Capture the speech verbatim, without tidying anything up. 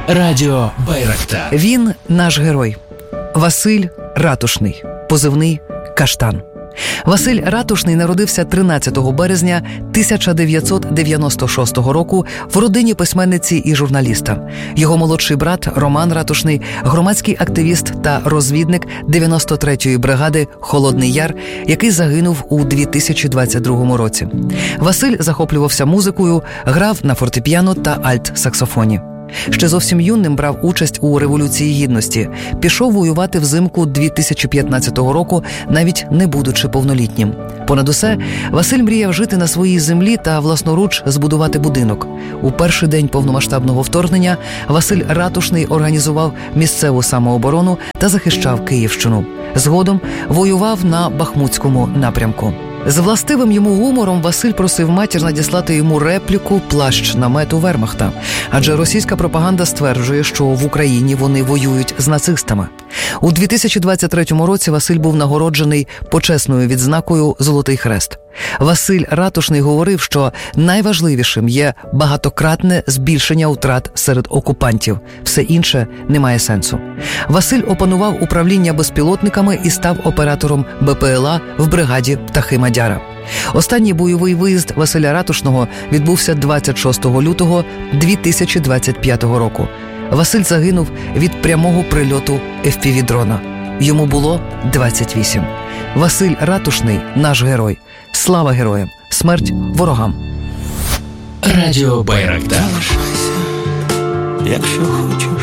Радіо Байрактар. Він наш герой. Василь Ратушний, позивний Каштан. Василь Ратушний народився тринадцятого березня тисяча дев'ятсот дев'яносто шостого року в родині письменниці і журналіста. Його молодший брат Роман Ратушний – громадський активіст та розвідник дев'яносто третьої бригади «Холодний Яр», який загинув у дві тисячі двадцять другому році. Василь захоплювався музикою, грав на фортепіано та альт-саксофоні. Ще зовсім юним брав участь у Революції Гідності. Пішов воювати взимку дві тисячі п'ятнадцятого року, навіть не будучи повнолітнім. Понад усе, Василь мріяв жити на своїй землі та власноруч збудувати будинок. У перший день повномасштабного вторгнення Василь Ратушний організував місцеву самооборону та захищав Київщину. Згодом воював на Бахмутському напрямку. З властивим йому гумором Василь просив матір надіслати йому репліку «Плащ намету Вермахта», адже російська пропаганда стверджує, що в Україні вони воюють з нацистами. У дві тисячі двадцять третьому році Василь був нагороджений почесною відзнакою «Золотий хрест». Василь Ратушний говорив, що найважливішим є багатократне збільшення втрат серед окупантів. Все інше не має сенсу. Василь опанував управління безпілотниками і став оператором Бе Пе Ел А в бригаді «Птахи Мадяра». Останній бойовий виїзд Василя Ратушного відбувся двадцять шостого лютого дві тисячі двадцять п'ятого року. Василь загинув від прямого прильоту еф пі ві-дрона. Йому було двадцять вісім. Василь Ратушний – наш герой. Слава героям! Смерть ворогам! Радіо Байрактар. Якщо хочеш